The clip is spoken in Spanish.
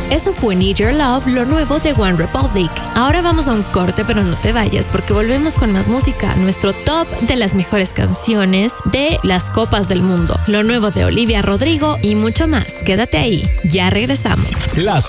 Eso fue Need Your Love, lo nuevo de One Republic. Ahora vamos a un corte, pero no te vayas porque volvemos con más música, nuestro top de las mejores canciones de las copas del mundo, lo nuevo de Olivia Rodrigo y mucho más. Quédate ahí, ya regresamos. Las